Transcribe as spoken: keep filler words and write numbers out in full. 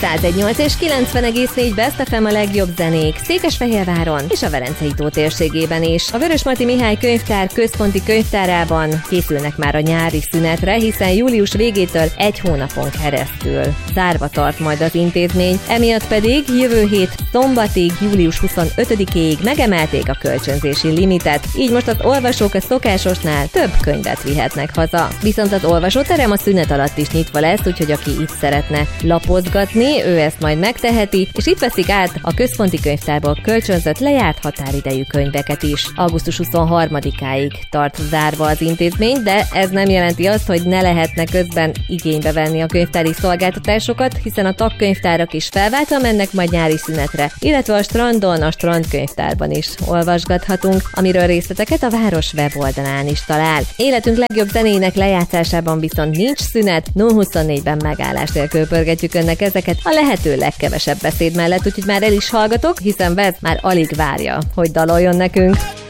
száz egy nyolc és kilencven egész négy Best ef em a legjobb zenék Székesfehérváron és a Velencei tó térségében is. A Vörösmarty Mihály könyvtár központi könyvtárában készülnek már a nyári szünetre, hiszen július végétől egy hónapon keresztül zárva tart majd az intézmény, emiatt pedig jövő hét szombatig, július huszonötödikéig megemelték a kölcsönzési limitet, így most az olvasók a szokásosnál több könyvet vihetnek haza. Viszont az olvasóterem a szünet alatt is nyitva lesz, úgyhogy aki itt szeretne lapozgatni, ő ezt majd megteheti, és itt veszik át a központi könyvtárból kölcsönzött lejárt határidejű könyveket is. augusztus huszonharmadikáig tart zárva az intézmény, de ez nem jelenti azt, hogy ne lehetne közben igénybe venni a könyvtári szolgáltatásokat, hiszen a tagkönyvtárak is felváltva mennek majd nyári szünetre, illetve a strandon, a strandkönyvtárban is olvasgathatunk, amiről részleteket a város weboldalán is talál. Életünk legjobb zenének lejátszásában viszont nincs szünet, nulla huszonnégyben megállás nélkül pörgetjük önnek ezeket a lehető legkevesebb beszéd mellett, úgyhogy már el is hallgatok, hiszen Vez már alig várja, hogy daloljon nekünk.